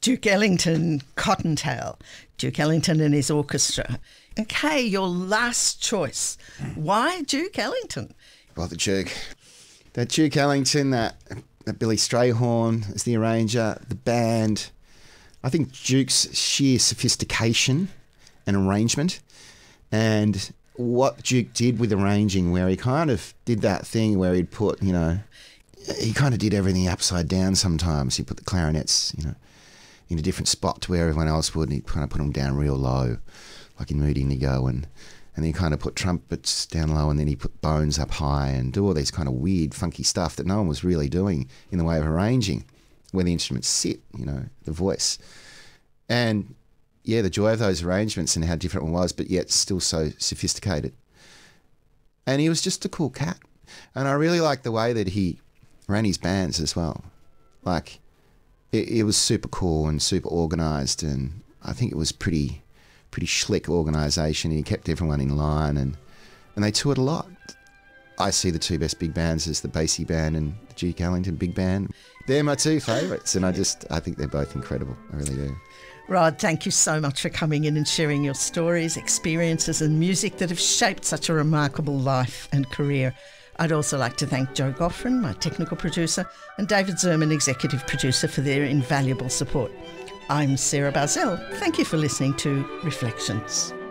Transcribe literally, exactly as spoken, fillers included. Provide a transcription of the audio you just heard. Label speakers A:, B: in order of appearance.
A: Duke Ellington, Cottontail, Duke Ellington and his orchestra. Okay, your last choice. Why Duke Ellington?
B: Well, the Duke. That Duke Ellington, that, that Billy Strayhorn as the arranger, the band. I think Duke's sheer sophistication and arrangement, and what Duke did with arranging, where he kind of did that thing where he'd put, you know, he kind of did everything upside down sometimes. He put the clarinets, you know, in a different spot to where everyone else would, and he'd kind of put them down real low, like in Moody Indigo, and, and then he kind of put trumpets down low, and then he put bones up high, and do all these kind of weird, funky stuff that no one was really doing in the way of arranging, where the instruments sit, you know, the voice. And yeah, the joy of those arrangements and how different one was, but yet still so sophisticated. And he was just a cool cat. And I really liked the way that he ran his bands as well. Like, it, it was super cool and super organised, and I think it was pretty pretty slick organisation. He kept everyone in line, and, and they toured a lot. I see the two best big bands as the Basie Band and the Duke Ellington Big Band. They're my two favourites, and I just, I think they're both incredible. I really do.
A: Rod, thank you so much for coming in and sharing your stories, experiences and music that have shaped such a remarkable life and career. I'd also like to thank Joe Goffrin, my technical producer, and David Zerman, executive producer, for their invaluable support. I'm Sarah Barzell. Thank you for listening to Reflections.